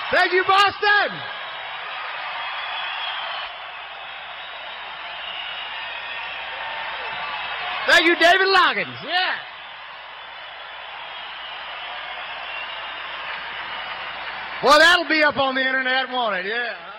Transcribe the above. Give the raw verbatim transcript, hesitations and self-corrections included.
Thank you, Boston. Thank you, David Loggins. Yeah. Well, that'll be up on the internet, won't it? Yeah.